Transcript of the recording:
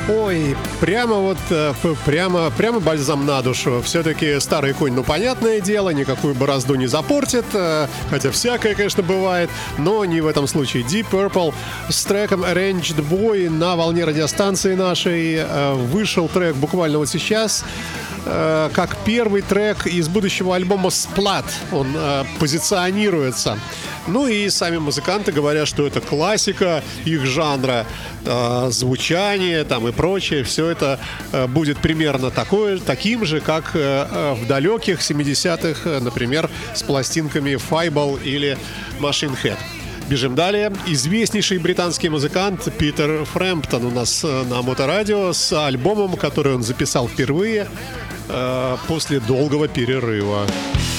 Ой, прямо бальзам на душу. Все-таки старый конь, ну, понятное дело, никакую борозду не запортит, хотя всякое, конечно, бывает, но не в этом случае. Deep Purple с треком Arranged Boy на волне радиостанции нашей. Вышел трек буквально вот сейчас, как первый трек из будущего альбома Splat. Он позиционируется. Ну и сами музыканты говорят, что это классика их жанра, звучание там и прочее. Все это будет примерно таким же, как в далеких 70-х, например, с пластинками Fireball или Machine Head. Бежим далее. Известнейший британский музыкант Питер Фрэмптон у нас на Моторадио с альбомом, который он записал впервые после долгого перерыва.